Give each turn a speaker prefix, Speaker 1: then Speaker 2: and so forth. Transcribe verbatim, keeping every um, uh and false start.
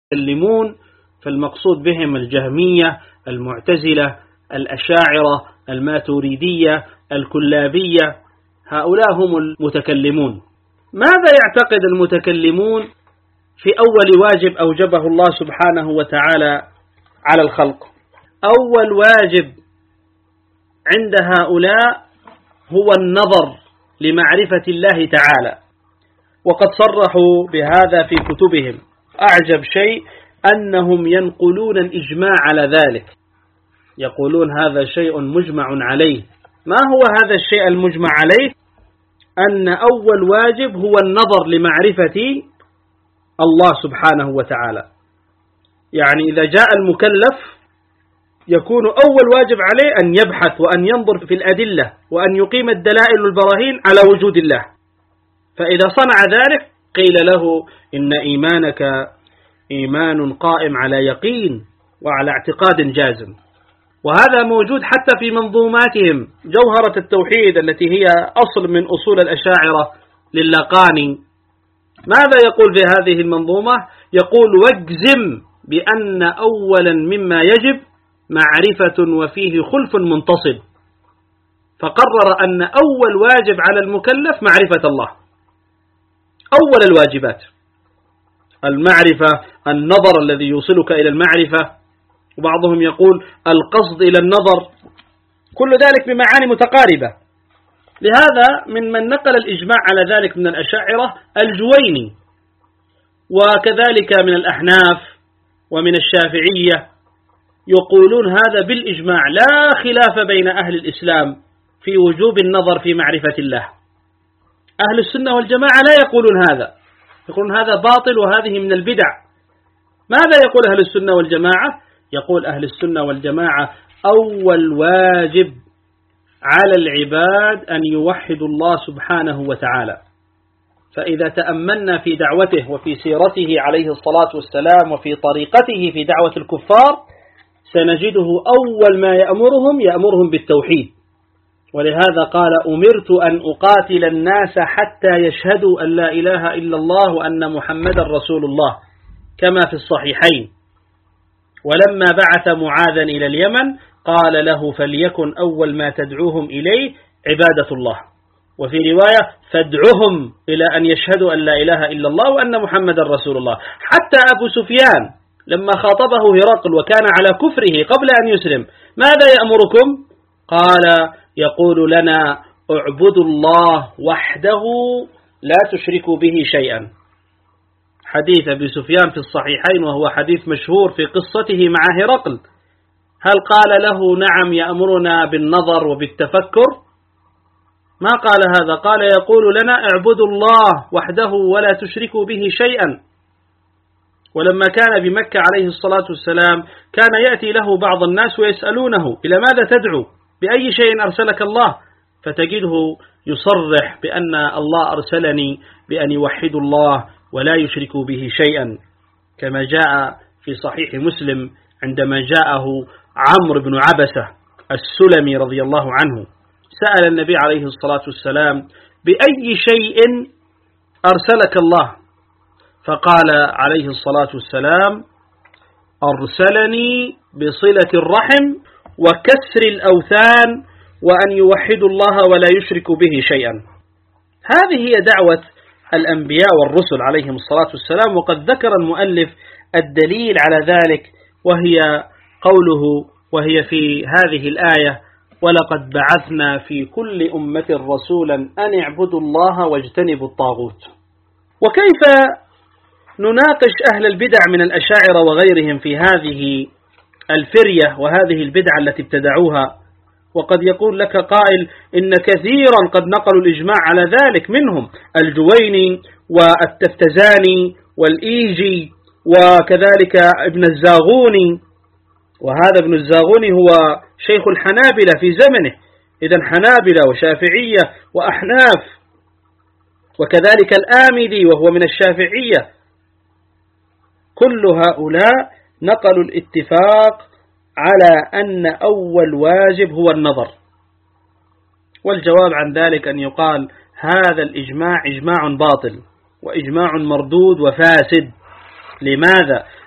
Speaker 1: المتكلمون فالمقصود بهم الجهمية، المعتزلة، الأشاعرة، الماتريدية، الكلابية، هؤلاء هم المتكلمون. ماذا يعتقد المتكلمون في أول واجب أوجبه الله سبحانه وتعالى على الخلق؟ أول واجب عند هؤلاء هو النظر لمعرفة الله تعالى، وقد صرحوا بهذا في كتبهم. أعجب شيء أنهم ينقلون الإجماع على ذلك، يقولون هذا شيء مجمع عليه. ما هو هذا الشيء المجمع عليه؟ أن أول واجب هو النظر لمعرفة الله سبحانه وتعالى. يعني إذا جاء المكلف يكون أول واجب عليه أن يبحث وأن ينظر في الأدلة وأن يقيم الدلائل والبراهين على وجود الله. فإذا صنع ذلك قيل له إن إيمانك إيمان قائم على يقين وعلى اعتقاد جازم. وهذا موجود حتى في منظوماتهم. جوهرة التوحيد التي هي أصل من أصول الأشاعرة للقاني، ماذا يقول في هذه المنظومة؟ يقول واجزم بأن أولا مما يجب معرفة وفيه خلف منتصب. فقرر أن أول واجب على المكلف معرفة الله، أول الواجبات المعرفة، النظر الذي يوصلك إلى المعرفة، وبعضهم يقول القصد إلى النظر، كل ذلك بمعاني متقاربة. لهذا من من نقل الإجماع على ذلك من الأشاعرة الجويني، وكذلك من الأحناف ومن الشافعية، يقولون هذا بالإجماع لا خلاف بين أهل الإسلام في وجوب النظر في معرفة الله. أهل السنة والجماعة لا يقولون هذا، يقولون هذا باطل وهذه من البدع. ماذا يقول أهل السنة والجماعة؟ يقول أهل السنة والجماعة أول واجب على العباد أن يوحدوا الله سبحانه وتعالى. فإذا تأملنا في دعوته وفي سيرته عليه الصلاة والسلام وفي طريقته في دعوة الكفار سنجده أول ما يأمرهم يأمرهم بالتوحيد. ولهذا قال أمرت أن أقاتل الناس حتى يشهدوا أن لا إله إلا الله وأن محمدا رسول الله كما في الصحيحين. ولما بعث معاذا إلى اليمن قال له فليكن أول ما تدعوهم إليه عبادة الله، وفي رواية فادعهم إلى أن يشهدوا أن لا إله إلا الله وأن محمدا رسول الله. حتى أبو سفيان لما خاطبه هرقل وكان على كفره قبل أن يسلم ماذا يأمركم؟ قال يقول لنا اعبدوا الله وحده لا تشركوا به شيئا. حديث أبي سفيان في الصحيحين وهو حديث مشهور في قصته مع هرقل. هل قال له نعم يأمرنا بالنظر وبالتفكر؟ ما قال هذا، قال يقول لنا اعبدوا الله وحده ولا تشركوا به شيئا. ولما كان بمكة عليه الصلاة والسلام كان يأتي له بعض الناس ويسألونه إلى ماذا تدعو؟ بأي شيء أرسلك الله؟ فتجده يصرح بأن الله أرسلني بأن يوحدوا الله ولا يشركوا به شيئا، كما جاء في صحيح مسلم عندما جاءه عمرو بن عبسة السلمي رضي الله عنه سأل النبي عليه الصلاة والسلام بأي شيء أرسلك الله؟ فقال عليه الصلاة والسلام أرسلني بصلة الرحم وكسر الأوثان وأن يوحدوا الله ولا يشركوا به شيئا. هذه هي دعوة الأنبياء والرسل عليهم الصلاة والسلام. وقد ذكر المؤلف الدليل على ذلك وهي قوله وهي في هذه الآية ولقد بعثنا في كل أمة رسولا أن اعبدوا الله واجتنبوا الطاغوت. وكيف نناقش أهل البدع من الأشاعرة وغيرهم في هذه الفرية وهذه البدعة التي ابتدعوها؟ وقد يقول لك قائل إن كثيرا قد نقلوا الإجماع على ذلك، منهم الجويني والتفتزاني والإيجي وكذلك ابن الزاغوني. وهذا ابن الزاغوني هو شيخ الحنابلة في زمنه، إذن حنابلة وشافعية وأحناف، وكذلك الآمدي وهو من الشافعية. كل هؤلاء نقلوا الاتفاق على أن أول واجب هو النظر. والجواب عن ذلك أن يقال هذا الإجماع إجماع باطل وإجماع مردود وفاسد. لماذا؟